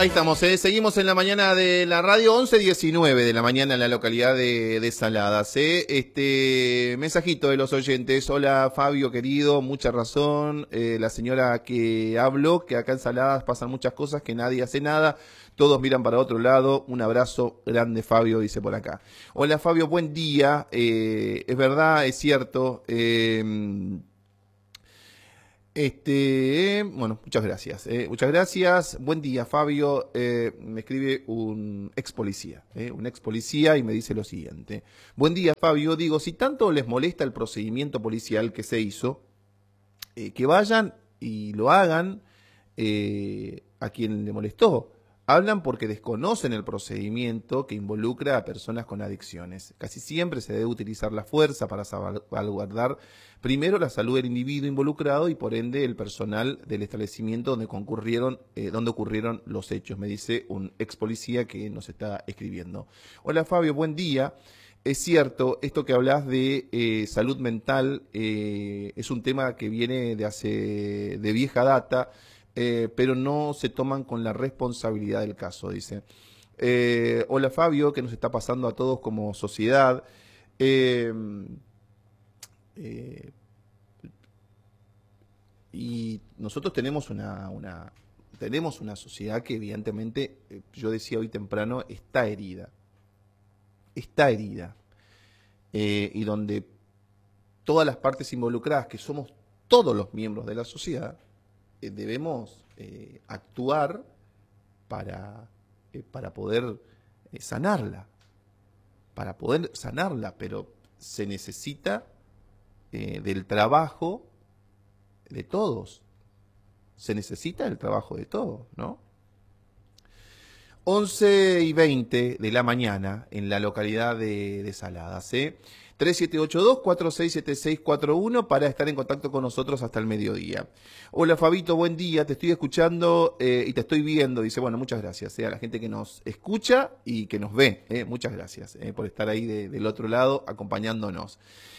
Ahí estamos, seguimos en la mañana de la radio, 11:19 de la mañana en la localidad de Saladas. Mensajito de los oyentes. Hola Fabio, querido, mucha razón. La señora que habló, que acá en Saladas pasan muchas cosas, que nadie hace nada. Todos miran para otro lado. Un abrazo grande, Fabio, dice por acá. Hola Fabio, buen día. Es verdad, es cierto. Bueno, muchas gracias. Muchas gracias. Buen día, Fabio. Me escribe un ex policía, y me dice lo siguiente. Buen día, Fabio. Digo, si tanto les molesta el procedimiento policial que se hizo, que vayan y lo hagan a quien le molestó. Hablan porque desconocen el procedimiento que involucra a personas con adicciones. Casi siempre se debe utilizar la fuerza para salvaguardar primero la salud del individuo involucrado y por ende el personal del establecimiento donde ocurrieron los hechos, me dice un ex policía que nos está escribiendo. Hola Fabio, buen día. Es cierto, esto que hablas de salud mental es un tema que viene de vieja data, pero no se toman con la responsabilidad del caso, dice. Hola Fabio, ¿qué nos está pasando a todos como sociedad? Y nosotros tenemos tenemos una sociedad que evidentemente, yo decía hoy temprano, está herida. Está herida. Y donde todas las partes involucradas, que somos todos los miembros de la sociedad, debemos actuar para poder sanarla, pero se necesita del trabajo de todos, ¿no? 11:20 de la mañana en la localidad de Saladas, 3782-467641 para estar en contacto con nosotros hasta el mediodía. Hola Fabito, buen día, te estoy escuchando y te estoy viendo. Dice, bueno, muchas gracias a la gente que nos escucha y que nos ve. Muchas gracias por estar ahí del otro lado acompañándonos.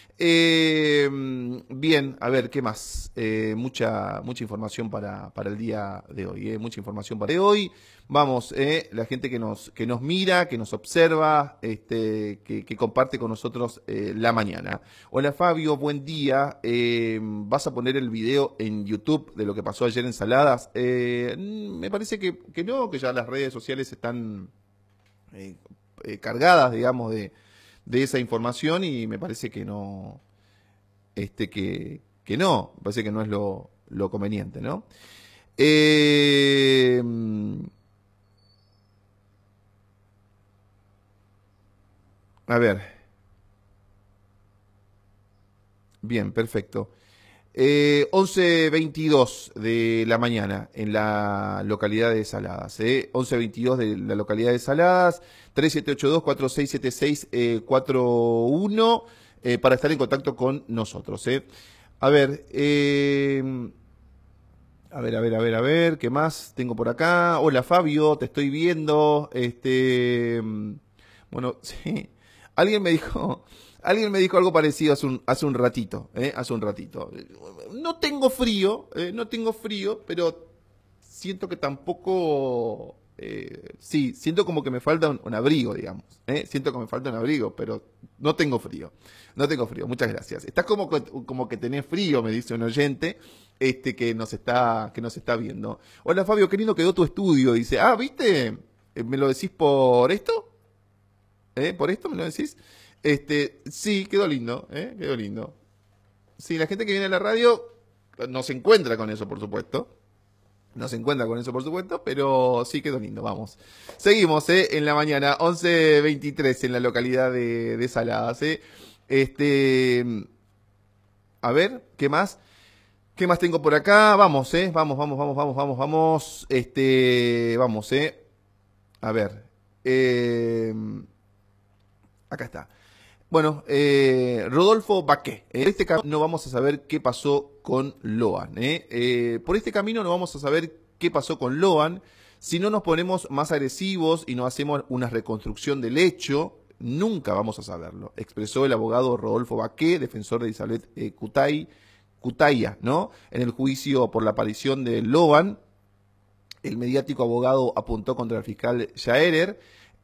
Bien, a ver, ¿qué más? Mucha información para el día de hoy. Mucha información para hoy. Vamos, la gente que nos mira, que nos observa, que comparte con nosotros la mañana. Hola Fabio, buen día. ¿Vas a poner el video en YouTube de lo que pasó ayer en Saladas? Me parece que no, que ya las redes sociales están cargadas, digamos, de esa información y me parece que no, que no, me parece que no es lo conveniente, ¿no? A ver. Bien, perfecto. 11:22 de la mañana en la localidad de Saladas. 11:22 de la localidad de Saladas. 3782-467641 para estar en contacto con nosotros. A ver, a ver, ¿qué más tengo por acá? Hola Fabio, te estoy viendo. Bueno, sí. Alguien me dijo algo parecido hace un ratito, No tengo frío, pero siento que tampoco, siento como que me falta un abrigo, digamos, siento que me falta un abrigo, pero no tengo frío, muchas gracias. Estás como que tenés frío, me dice un oyente, que nos está viendo. Hola Fabio, qué lindo quedó tu estudio, dice, ¿viste? ¿Me lo decís por esto? ¿Por esto me lo decís? Sí, quedó lindo, quedó lindo. Sí, la gente que viene a la radio no se encuentra con eso, por supuesto. Pero sí quedó lindo, vamos. Seguimos, en la mañana, 11:23 en la localidad de Saladas, A ver, ¿qué más? ¿Qué más tengo por acá? Vamos, vamos. Vamos, A ver. Acá está. Bueno, Rodolfo Baqué. En este camino no vamos a saber qué pasó con Loan. Por este camino no vamos a saber qué pasó con Loan. Si no nos ponemos más agresivos y no hacemos una reconstrucción del hecho, nunca vamos a saberlo. Expresó el abogado Rodolfo Baqué, defensor de Elizabeth Cutaya, ¿no? En el juicio por la aparición de Loan. el mediático abogado apuntó contra el fiscal Jaerer,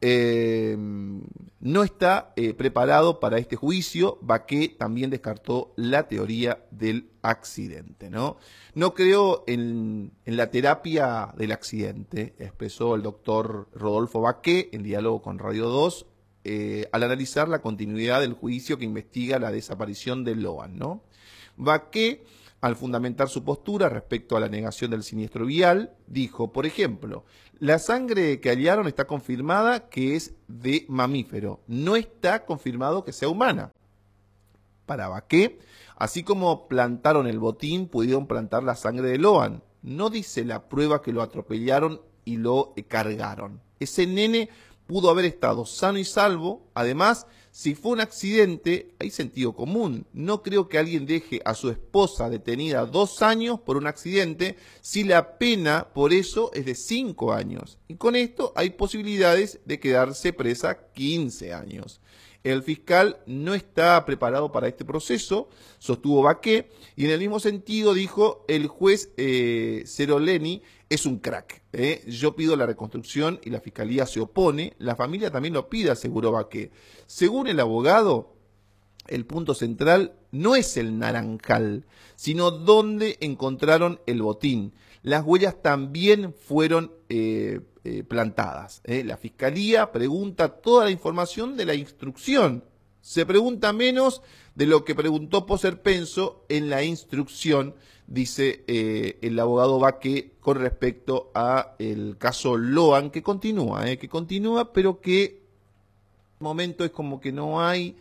no está preparado para este juicio. Baqué también descartó la teoría del accidente, ¿no? No creo en la terapia del accidente, expresó el doctor Rodolfo Baqué en diálogo con Radio 2, al analizar la continuidad del juicio que investiga la desaparición de Loan, ¿no? Baqué, al fundamentar su postura respecto a la negación del siniestro vial, dijo, por ejemplo, la sangre que hallaron está confirmada que es de mamífero, no está confirmado que sea humana. Para Baqué, así como plantaron el botín, pudieron plantar la sangre de Loan. No dice la prueba que lo atropellaron y lo cargaron. Ese nene pudo haber estado sano y salvo. Además, si fue un accidente, hay sentido común. No creo que alguien deje a su esposa detenida 2 años por un accidente si la pena por eso es de 5 años. Y con esto hay posibilidades de quedarse presa 15 años. El fiscal no está preparado para este proceso, sostuvo Baqué, y en el mismo sentido dijo el juez Ceroleni es un crack. Yo pido la reconstrucción y la fiscalía se opone, la familia también lo pide, aseguró Baqué. Según el abogado, el punto central no es el naranjal, sino dónde encontraron el botín. Las huellas también fueron plantadas. La fiscalía pregunta toda la información de la instrucción. Se pregunta menos de lo que preguntó Poser Penso en la instrucción, dice el abogado Baqué con respecto a el caso Loan, que continúa, pero que en este momento es como que no hay...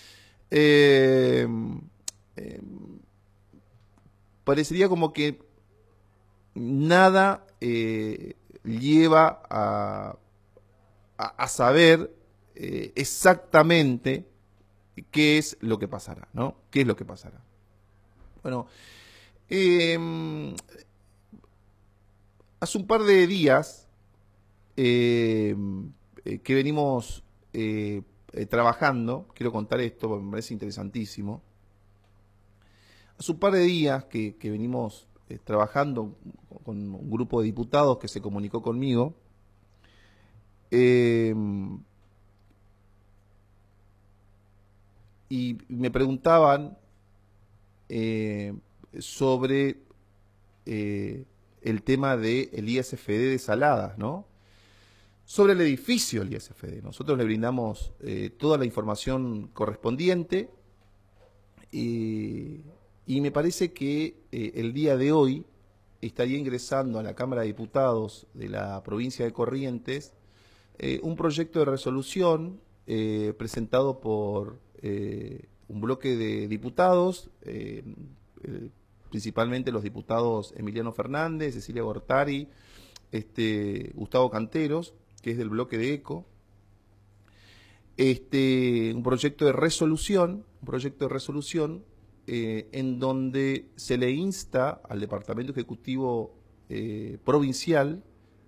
parecería como que nada lleva a saber exactamente qué es lo que pasará, ¿no? ¿Qué es lo que pasará? Bueno, hace un par de días que venimos trabajando, quiero contar esto porque me parece interesantísimo. Hace un par de días que venimos trabajando con un grupo de diputados que se comunicó conmigo, y me preguntaban sobre el tema del ISFD de Saladas, ¿no? Sobre el edificio del ISFD. Nosotros le brindamos toda la información correspondiente y me parece que el día de hoy estaría ingresando a la Cámara de Diputados de la provincia de Corrientes un proyecto de resolución presentado por un bloque de diputados, principalmente los diputados Emiliano Fernández, Cecilia Gortari, Gustavo Canteros, que es del bloque de ECO, un proyecto de resolución en donde se le insta al Departamento Ejecutivo Provincial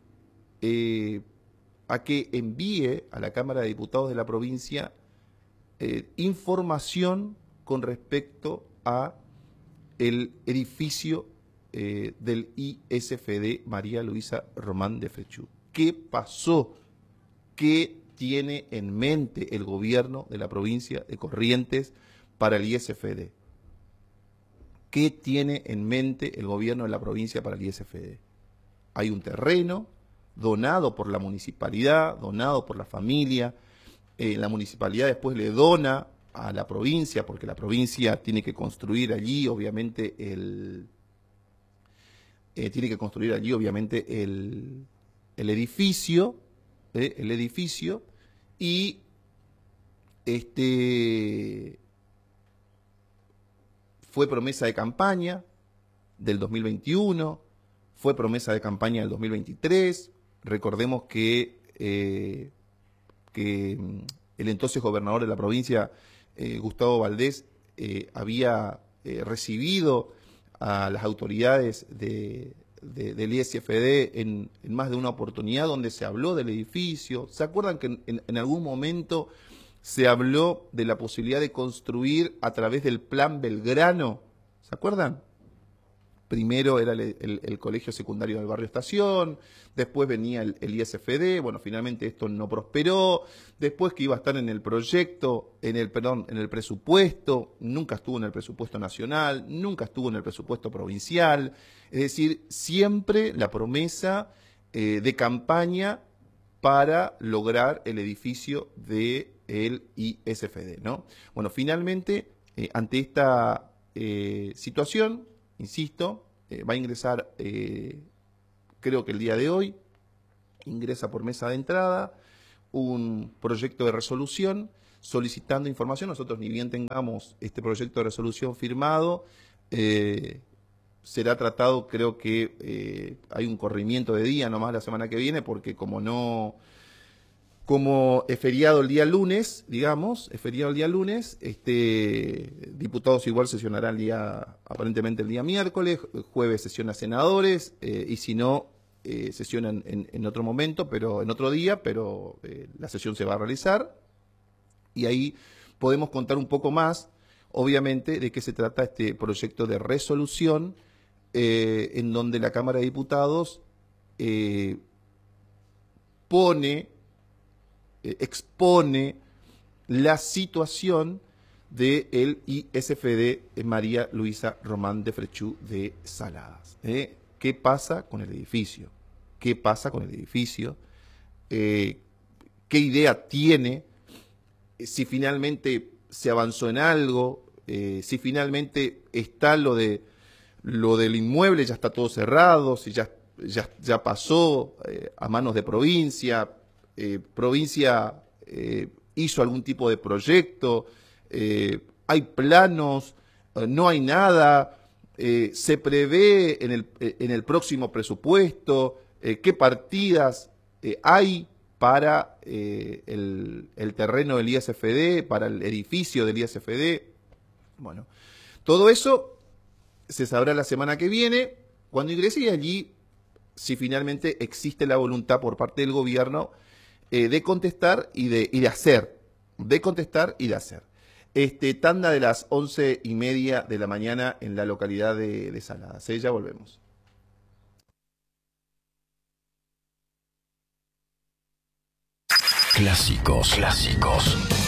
a que envíe a la Cámara de Diputados de la provincia información con respecto a el edificio del ISFD María Luisa Román de Frechú. ¿Qué pasó? ¿Qué tiene en mente el gobierno de la provincia de Corrientes para el ISFD? ¿Qué tiene en mente el gobierno de la provincia para el ISFD? Hay un terreno donado por la municipalidad, donado por la familia. La municipalidad después le dona a la provincia, porque la provincia tiene que construir allí, obviamente, el edificio, y fue promesa de campaña del 2021, fue promesa de campaña del 2023. Recordemos que el entonces gobernador de la provincia, Gustavo Valdés, había recibido a las autoridades del ISFD en más de una oportunidad donde se habló del edificio. ¿Se acuerdan que en algún momento se habló de la posibilidad de construir a través del Plan Belgrano? ¿Se acuerdan? primero era el colegio secundario del barrio Estación, después venía el ISFD, bueno, finalmente esto no prosperó, después que iba a estar en el proyecto, en el presupuesto, nunca estuvo en el presupuesto nacional, nunca estuvo en el presupuesto provincial, es decir, siempre la promesa de campaña para lograr el edificio del ISFD, ¿no? Bueno, finalmente, ante esta situación, insisto, va a ingresar, creo que el día de hoy, ingresa por mesa de entrada un proyecto de resolución solicitando información. Nosotros, ni bien tengamos este proyecto de resolución firmado, será tratado, creo que hay un corrimiento de día nomás la semana que viene, porque como es feriado el día lunes, digamos, es feriado el día lunes, diputados igual sesionará aparentemente el día miércoles, jueves sesiona senadores, y si no, sesionan en otro momento, pero en otro día, pero la sesión se va a realizar, y ahí podemos contar un poco más, obviamente, de qué se trata este proyecto de resolución, en donde la Cámara de Diputados expone la situación del ISFD María Luisa Román de Frechú de Saladas. ¿Qué pasa con el edificio? ¿Qué pasa con el edificio? ¿Qué idea tiene? Si finalmente se avanzó en algo, si finalmente está lo del inmueble, ya está todo cerrado, si ya pasó a manos de provincia, provincia hizo algún tipo de proyecto, hay planos, no hay nada, se prevé en el próximo presupuesto, qué partidas hay para el terreno del ISFD, para el edificio del ISFD. Bueno, todo eso se sabrá la semana que viene, cuando ingrese, allí, si finalmente existe la voluntad por parte del gobierno de contestar y de hacer. De contestar y de hacer. Tanda de las 11:30 de la mañana en la localidad de Saladas. Ya volvemos. Clásicos.